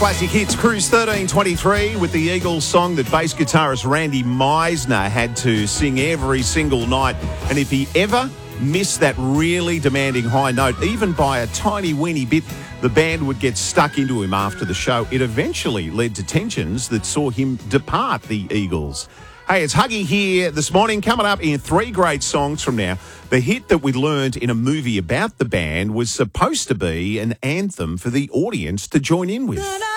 Classic Hits, Cruise 1323 with the Eagles song that bass guitarist Randy Meisner had to sing every single night. And if he ever missed that really demanding high note, even by a tiny weeny bit, the band would get stuck into him after the show. It eventually led to tensions that saw him depart the Eagles. Hey, it's Huggy here this morning. Coming up in 3 great songs from now, the hit that we learned in a movie about the band was supposed to be an anthem for the audience to join in with.